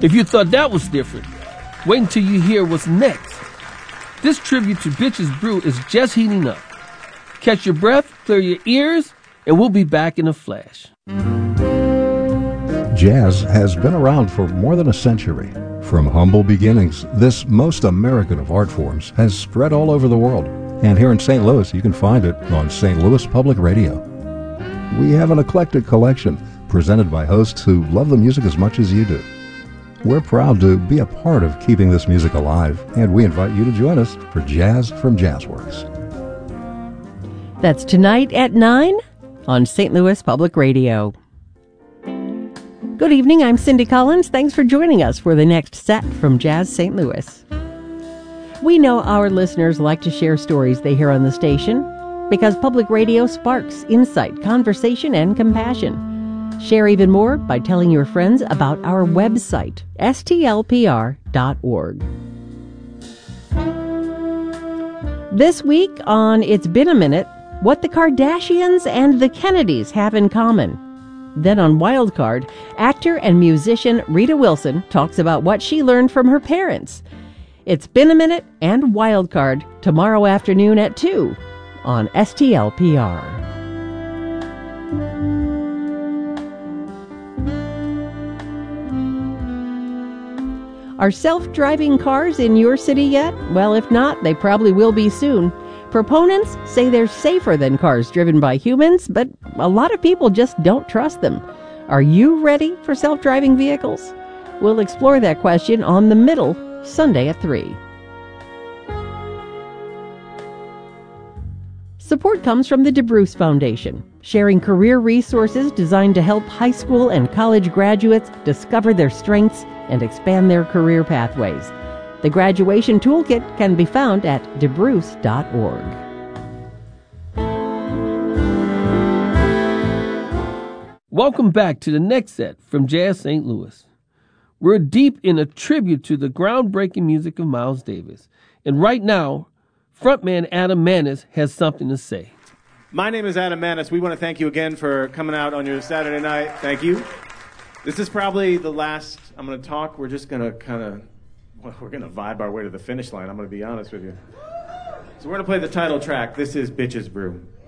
If you thought that was different, wait until you hear what's next. This tribute to Bitches Brew is just heating up. Catch your breath, clear your ears, and we'll be back in a flash. Jazz has been around for more than a century. From humble beginnings, this most American of art forms has spread all over the world. And here in St. Louis, you can find it on St. Louis Public Radio. We have an eclectic collection presented by hosts who love the music as much as you do. We're proud to be a part of keeping this music alive, and we invite you to join us for Jazz from Jazzworks. That's tonight at 9 on St. Louis Public Radio. Good evening, I'm Cindy Collins. Thanks for joining us for the next set from Jazz St. Louis. We know our listeners like to share stories they hear on the station because public radio sparks insight, conversation, and compassion. Share even more by telling your friends about our website, stlpr.org. This week on It's Been a Minute, what the Kardashians and the Kennedys have in common. Then on Wildcard, actor and musician Rita Wilson talks about what she learned from her parents. It's Been a Minute and Wildcard tomorrow afternoon at 2 on STLPR. Are self-driving cars in your city yet? Well, if not, they probably will be soon. Proponents say they're safer than cars driven by humans, but a lot of people just don't trust them. Are you ready for self-driving vehicles? We'll explore that question on The Middle, Sunday at 3. Support comes from the DeBruce Foundation, sharing career resources designed to help high school and college graduates discover their strengths and expand their career pathways. The graduation toolkit can be found at debruce.org. Welcome back to the next set from Jazz St. Louis. We're deep in a tribute to the groundbreaking music of Miles Davis. And right now, frontman Adam Manis has something to say. My name is Adam Manis. We want to thank you again for coming out on your Saturday night. Thank you. This is probably the last I'm going to talk. We're just going to we're going to vibe our way to the finish line. I'm going to be honest with you. So we're going to play the title track. This is Bitches Brew.